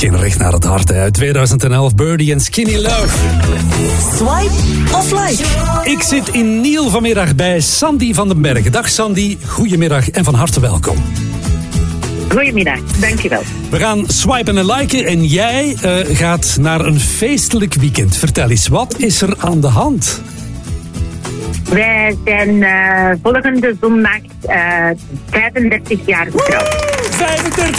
Misschien recht naar het hart. Uit 2011, Birdie en Skinny Love. Swipe of like? Ik zit in Niel vanmiddag bij Sandy van den Bergen. Dag Sandy, goedemiddag en van harte welkom. Goedemiddag, dankjewel. We gaan swipen en liken en jij gaat naar een feestelijk weekend. Vertel eens, wat is er aan de hand? Wij zijn volgende zondag 35 jaar getrouwd. 35